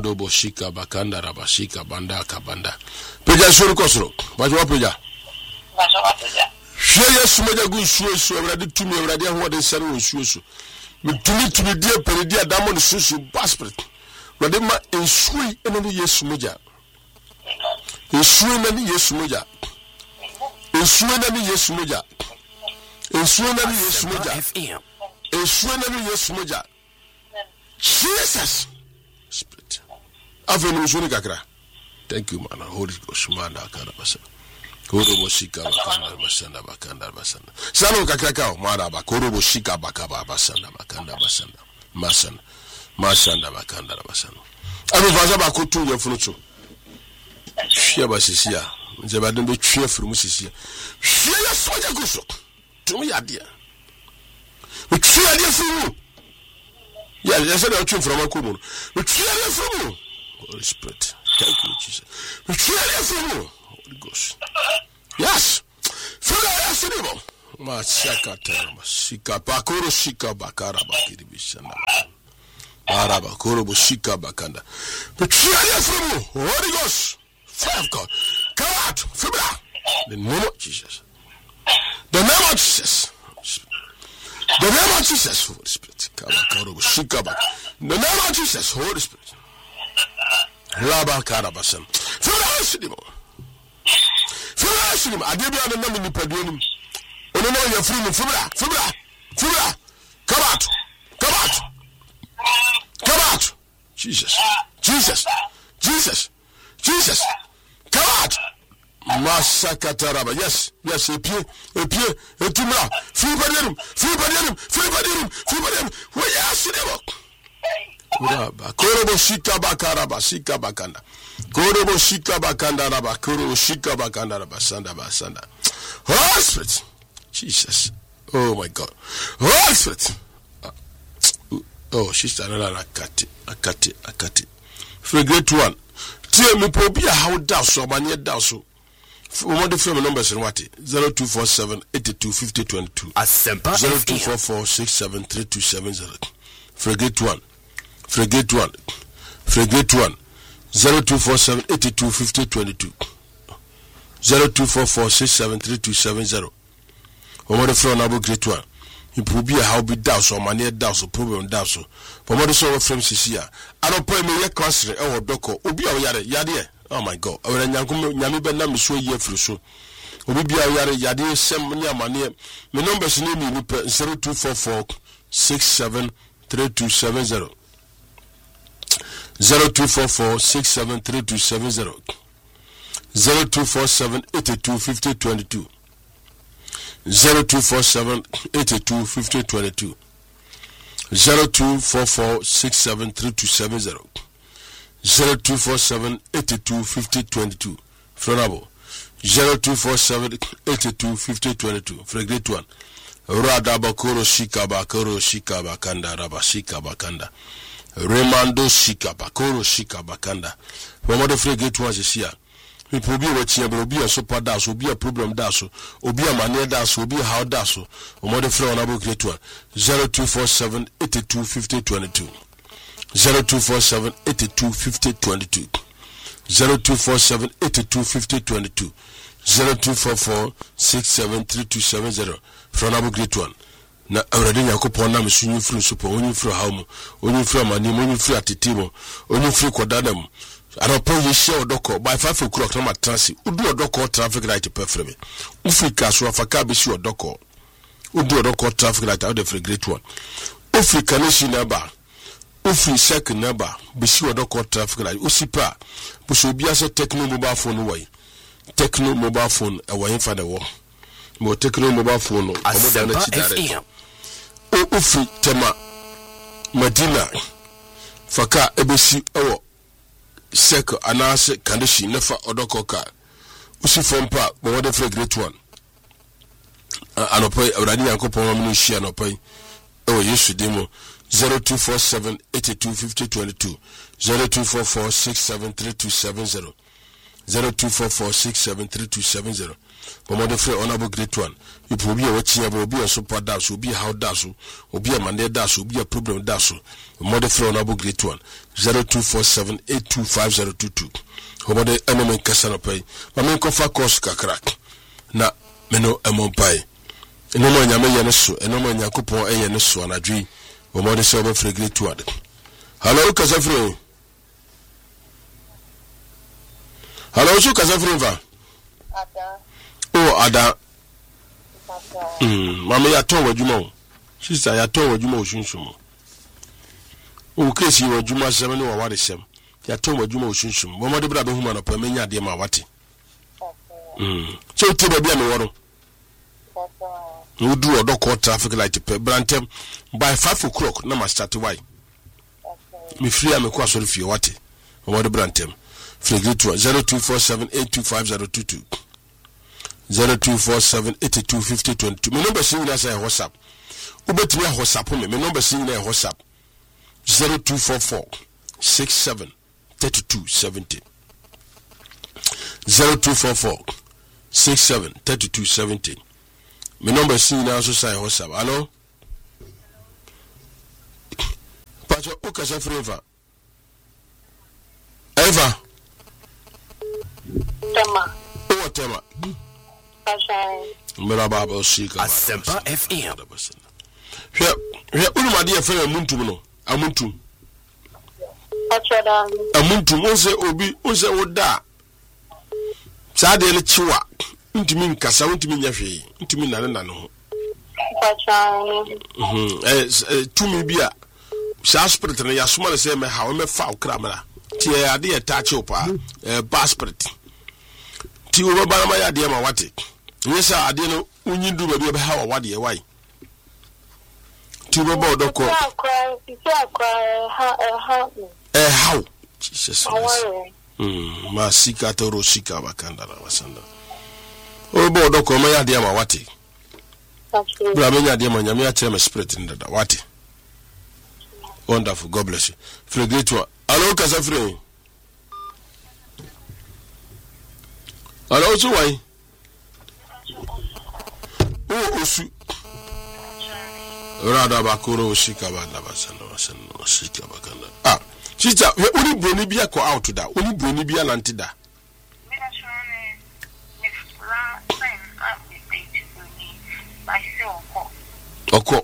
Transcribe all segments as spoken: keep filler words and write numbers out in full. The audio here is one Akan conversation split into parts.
Dobo shika bakanda rabashika banda kabanda. Peja shuru kosro. Bajwa peja. Bajwa peja. Sheye sumeja gu suesu awrade tumi awrade ahode sare wo suesu. Me tumi tumi dia peredia damon susu baspret. Wade ma ensui enani yesu meja. Ensui enani yesu meja. Ensui enani yesu meja. Ensui enani yesu meja. Ensui enani yesu meja. Jesus. Spirit. Avenu zuni kakra. Thank you, man. Holy Ghost, man. Akara basa. Koro boshika bakanda basanda bakanda basanda. Sano kakra kao mara ba. Koro boshika bakaba basanda bakanda basanda. Masanda. Masanda bakanda basanda. Abi vaza ba ko tu yefunu cho. Hwia ba sisia. Nje ba den be twa furu mu sisia. Hwia ya soja guso. Tumi ya dia. We twa dia furu. Yeah, I said I came from a common. We clearly from you. Holy Spirit. Thank you, Jesus. We clearly from you. Holy Ghost. Yes. Feel yes anymore. Masaka terma. Sika bakoro shika bakara bakiri bishana. Araba koro shika bakanda. We clearly from you. Holy Ghost. Fire of God. Come out. Fibra. The name of Jesus. The name of Jesus. The name of Jesus, Holy Spirit. The name of Jesus, Holy Spirit. Rabba Karabasam. Furasinimo. Furasinimo. I did not know the Padunim. Oh, no, you're free. Fubra, Fubra, Fubra. Come out. Come out. Come out. Jesus. Jesus. Jesus. Jesus. Come out. Masakataraba. Yes, yes, a pie, a pie, a tumra, free badium, free badium, free badium, free badium. We are cinema. Kuraba, Korobo Shika Bakaraba, Shika Bakanda, Korobo Shika Bakanda, Raba, Korobo Shika Bakanda, Rabasanda, Basanda. Holy Spirit, Jesus. Oh my God. Holy Spirit. Oh, she's another Akati, Akati, Akati. For a great one. Tell me, Pobia, how down so, many down so. One of the film numbers in what? zero two four seven eight two five zero two two. Asempa zero two four four six seven three two seven zero. Frigate one. Frigate one. Frigate one. zero two four seven eight two five zero two two. zero two four four six seven three two seven zero. One of the film number great one. It will be a how be down so many down so problem down so. But what is our friends here? I don't pay me a concert or doko. Ubi or yada yada. Oh my God. Ora nyankum nyame be na me so ye afiri so. Obi bia yare yade sem nya mane. Me numbers ni ni zero two four four six seven three two seven zero. zero two four four six seven three two seven zero. zero two four seven eight two five zero two two. zero two four seven eight two five zero two two. zero two four four six seven three two seven zero. zero two four seven eight two five zero two two. Fronabo. zero two four seven eight two five zero two two. Fragate one. Radabakoro Shikaba Koro Shikaba Kanda Rabashika Bakanda. Remando Shikaba Koro Shikaba Kanda. From what the fragate was is here. People be watching, but be a super dash, will be a problem dash, will be a money dash, will be a how dash, or more the floor on a great one. zero two four seven eight two five zero two two. zero two four seven eight two five zero two two. zero two four seven eight two five zero two two. zero two four four six seven three two seven zero. From a great one. Na already yakopon na mesunyu free super, only free home, only free money, only free at the table, only free quadadam. I don't pay you share doko by five o'clock na matransi. Udu doko traffic light perfect me. Ufi kaso afaka be sure doko. Udu doko traffic light out of a great one. Ufi kanishi naba. Ufi second naba be sure doko traffic light. Usipa. Buso bia se Techno mobile phone way. Techno mobile phone away for the war. Mo Techno mobile phone no. Amoda direct. Ufi tema Madina. Faka ebesi ewo. Sek anase kandishi nefa odokoka usi fompa bo wode free great one anopai awradi yankopon amunu hia anopai e yesu demo zero two four seven eight two five zero two two. zero two four four six seven three two seven zero. zero two four four six seven three two seven zero. Bomode free honorable great one. You probably a watching about be a super dash, will be a how dash, will be a mandate dash, will be a problem dash. Bomode free honorable great one. zero two four seven eight two five zero two two. Bomode enemy kasana pay. Mamen kofa course kakrak. Na meno emon pay. Enomo nyame yene so, enomo nyakopon e yene so anadwi. Bomode se obe free great one. Hello kasafre. Hello so kasafre va. Ada. Oh, Ada. Hmm, mama ya ton wadwuma o. Sister ya ton wadwuma o sunsumo. O kesi wadwuma sem ne wa wade sem. Ya ton wadwuma o sunsumo. Bo mode bra be huma no pa menya de ma wate. Hmm. So ti ba bia me woro. No do odoko traffic light pe brantem by five o'clock na ma start why. Me free am ko asori fie wate. Bo mode brantem. Free to zero two four seven eight two five zero two two. zero two four seven eight two five zero two two. My number is in WhatsApp. Ubet me WhatsApp me. My number is in WhatsApp. zero two four four six seven three two seven zero. zero two four four six seven three two seven zero. My number is in WhatsApp. Hello? Pacho, uka sa freva. Eva. Tema. Oh, tema. Meraba ba shika Asempa F M. Hwe hwe ulumade e fa amuntum no amuntum Achoda amuntum onse obi onse woda saade le chiwa ntimi nkasa ntimi nyahwe ntimi nane nane ho Achoda mhm eh tumi bia sha spirit na ya soma le se me ha o me fa okra mara ti e ade e tache opa eh ba spirit ti wo ba ma ya de ma wate yesa ade no unyindu ba bia be ha wa wade e wai ti wo ba odoko eh how Jesus mm ma sika toro sika bakanda na wasanda o ba odoko ma ya de ma wate bra me ya de ma nyame ya chere me spirit ndada wate wonderful. God bless you. Free great one. Hello Kasafre. Hello so why? Oh osu. Rada bakoro shika banda basanda basanda shika bakanda. Ah, sister, we uni broni bia ko out da. Uni broni bia nanti da. Me na shone me fla sign up with page broni by so Oko.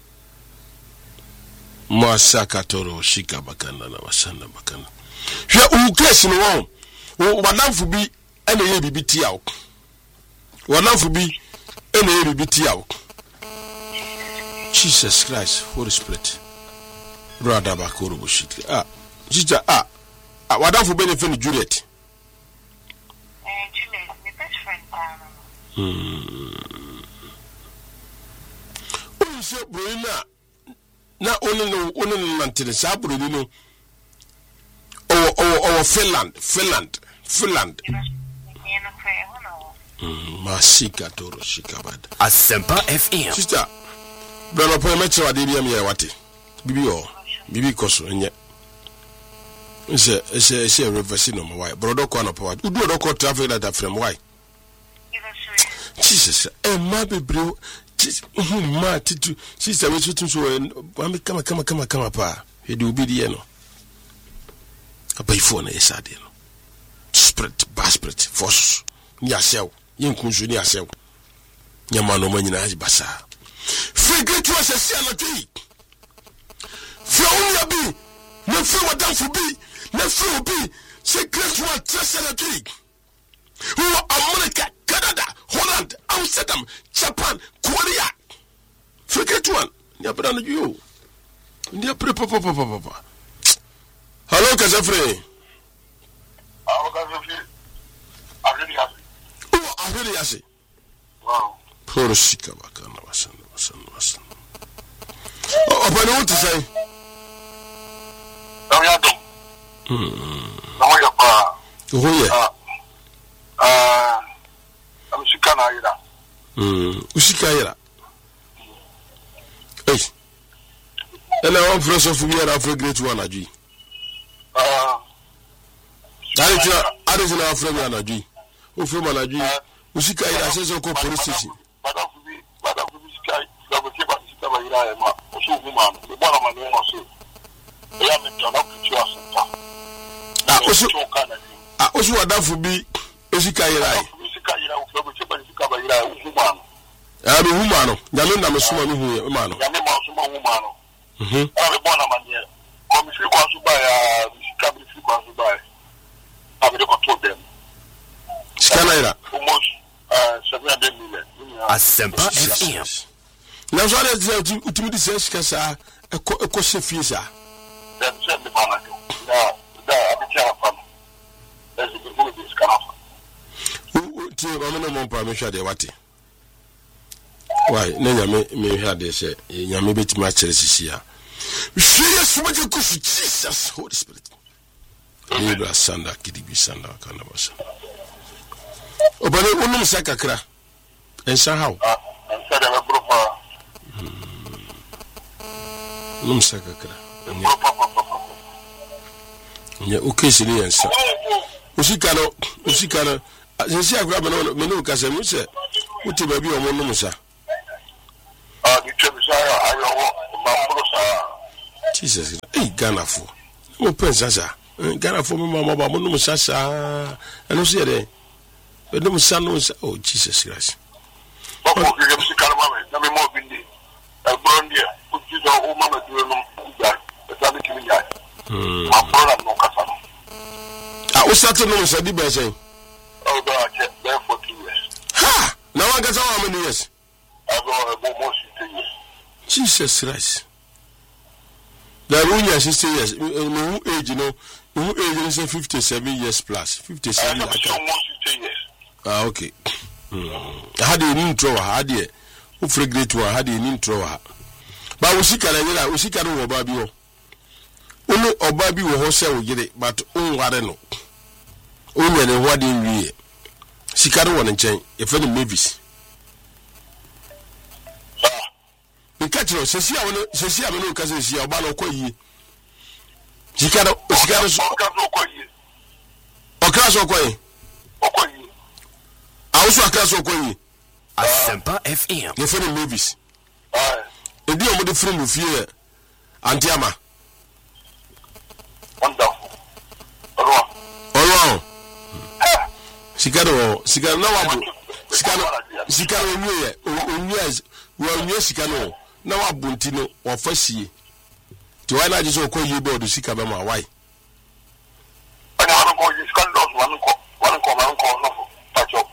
Mwasaka toro shika bakanda na basanda bakanda. Hwe ukesi no won. Wo wadamfu bi ene ye bibiti yawo. Wadamfu bi ene ye bibiti yawo. Jesus Christ, Holy Spirit. Brother bakoro bushit. Ah, jija ah. Ah, wadamfu be ne fe ni Juliet. eh Juliet, my best friend pa. Hmm. Unse broina na oni no oni no nantene sa broni no. Oh oh oh Finland, Finland, Finland. Mm, masika toro shikabad. Asempa F M. Sister, brother po me chewa de bia me wate. Bibi o, bibi koso enye. Nse ese ese reverse no my why. Brother ko na po. Udu do ko traffic that from why? Jesus, eh ma bebre. Mhm ma titu. Sister we tutu so am kama kama kama kama pa. He do obi de no. Apa ifo na yesade no. Spirit, bad spirit, force. Ni asew. Yenkunju ni asew. Nyama no manyina aji basa. Figure to us a anotui. Fionya bi. Na fi wadanfo bi. Na fi obi. Secret one trust anotui. Who America, Canada, Holland, Amsterdam, Japan, Korea. Figure to one. Ni abana you. Ni apre papa papa papa. Hello Kasafre. Hello Kasafre. I really happy. Oh, I really happy. Wow. Poor Sika Bakana was was. Oh, but what to say? No, ya do. Hmm. No, ya pa. Oh, yeah. Ah, I'm Sika na ira. Hmm. Usika ira. Hey. And I want fresh of me and I feel great one, Aji. Ah. I is in our friend Anaju. Who from Anaju? Usika ira says ko police station. Madam Fubi, Madam Fubi Sky, the Kiba Sita Ira, Osu woman, the one of my name also. They have been turned up to your center. Ah, Osu Ah, Osu Madam Fubi, Usika ira. Usika ira, Ufu Kiba Sita Ira, woman. Ah, the woman, Yamina Masuma, woman. Yamima Suma woman. Mhm. Ah, the one of my name. Come if you want to buy a Sika, if you want to buy. I will go to them. Scanner. Almost uh, seven hundred million. Asempa F M. Now, so let's say to me, this is Cassa, a question fees. Then send the manager. Now, there, I be careful. There's a good movie, Scanafa. Who, I'm no permission, they what? Why, Nanya may have this, Yamibit match this year. Serious, what you could Jesus, Holy Spirit. Libra Sanda, Kidibi Sanda, Canavas. Obane unum sakakra. Ensa how? Ah, and said I'm a proper. Unum sakakra. Nya ukesi ni ensa. Usika no, usika no. Sisi akura me no kasa mu se. Uti ba bi o mo num sa. Ah, the trip is I know my Jesus. Eh, Ghana fo. Mo pensa sa. Ghana fo me mama ba mo num sa sa. Eno se de. Edom sanu oh Jesus Christ. What will you see Calamame? Let me more bindi. A brondia, put you the woman to do that. The family killing guy. Hmm. My brother no Casano. I was starting on Sadi Bessie. Oh, God, there for two years. Ha! Now I got how many years? I go almost sixty years. Jesus Christ. The Runia sixty years. Who age, you know, who age is fifty-seven years plus. fifty-seven years. Almost sixty years. Ah, okay. Hmm. I had an intro, I had it. Who frigate one had an intro. But we see Canada, we see Canada or Babio. Only or Baby will wholesale get it, but oh, I don't know. Only and what in we. Sicaro one and chain, if any movies. The catcher says, I want to say, I don't know, because it's your ball of Koyi. Sicaro, Sicaro, or class or Koyi. Also, a class of Koyi. Asempa F M. The funny movies. The deal with the film of fear. Antiama. Wonderful. Oh, Sicaro, Sicaro, no one. Sicaro, Sicaro, New Years, well, yes, Sicaro. Now, Buntino or Fassi. To I just call you board to Sicabama. Why? I don't go to scandals, one call, one call, one call, touch up.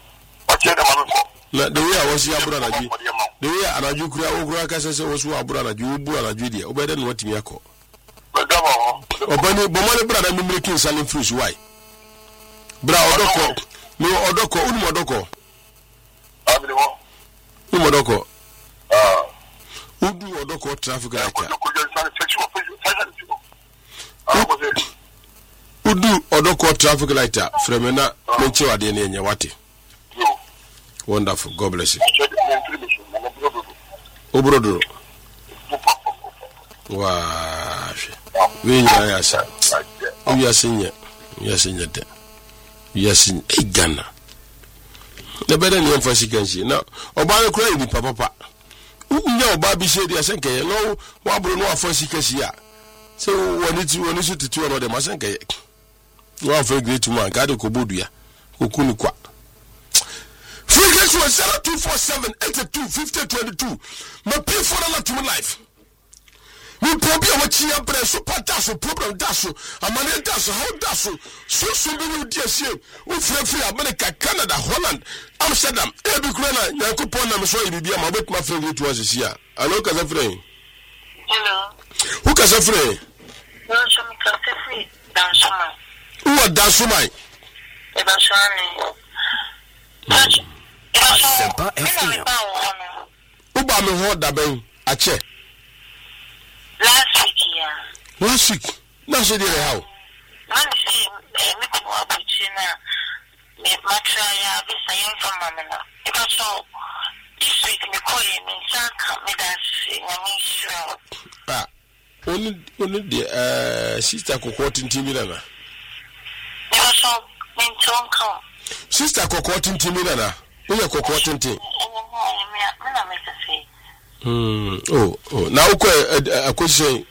Na the way I was here, brother. The way I do cry, Ogra Casas was who are brother, you, brother, Judy, obey than what you call. Obani, Bomani, brother, me making selling fruits. Why? Bra Odoko, no Odoko, Umodoko. Umodoko. Ah, Udu Odoko traffic light. Udu Odoko traffic light. Fremena, Menchua, the Nyawati. Wonderful. God bless you. Obrodoro. Wow. We are saying, we are saying, we are saying that. We are saying, hey, Ghana. The better name for Sikansi. Now, Obama crying, Papa. No, Baby said, I think, no, Wabro, no, for Sikansi. So, when it's when it's to two of them, I think, you are very great to man, Gado Kobudia, Ukunikwa. Frequency was zero two four seven eight two fifty twenty two. My pay for a lot to my life. Me problem what you have super dash problem dash. A man dash how dash. So so many D S A. We free free America, Canada, Holland, Amsterdam. Every corner. You could point them so you be my wait my friend it was this year. Hello, Kazafre. Hello. Who Kazafre? No, so me Kazafre. Dansuma. Who are Dansuma? Ebashani. Asempa F M. Uba me ho da ben ache. Last week, yeah. Last week. Na so dey how? Man see me ko wa buchina. Me matra ya be saying from mama. Because so this week me call him in Saka me that na me sure. Ah. Only only the uh sister ko ko tintin bi na. Because so Mintonko. Sister Cocotin Timinana. Who are Cocotin? Hmm. Oh, oh. Now, a question.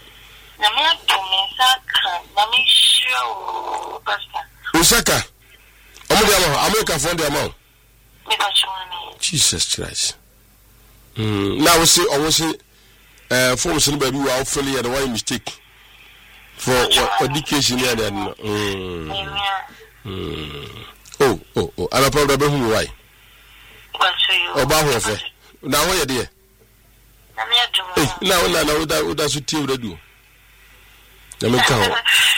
Usaka. America found the amount. Jesus Christ. Hmm. Now we see, I will say, uh, for somebody who are fairly at one mistake for education here. Then, hmm. Hmm. Oh, oh, oh. And I probably who why. Oh, Baho. Now, where dear? Now, now, now, that that's what you do. Let me count.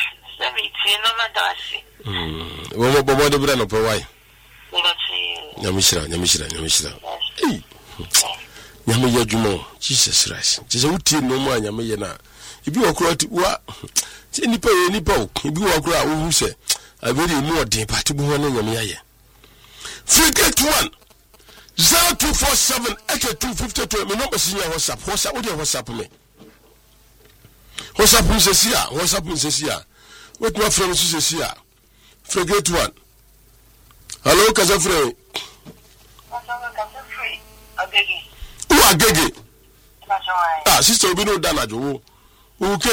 Hmm. One more body brand of why. Yamishra, Yamishra, Yamishra. Hey, Yamaya Jumo, Jesus Christ. Just a routine no more, Yamayana. If you are correct, what? Any pay, any poke. If you are correct, who say, I very more deep, but to be one in Yamaya. Forget one. Zero two four seven eight two fifty two. Me number senior WhatsApp. WhatsApp. What do you WhatsApp me? WhatsApp says here. WhatsApp says here. What my friend says here? Forget one. Hello, Kazafre. Who are Gege? Ah, sister, we know Danajo. Who